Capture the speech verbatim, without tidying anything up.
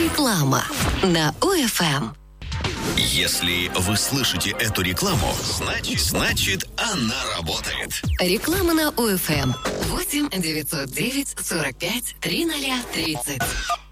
Реклама на ОФМ. Если вы слышите эту рекламу, значит, значит она работает. Реклама на ОФМ. восемь девятьсот девять сорок пять тридцать тридцать.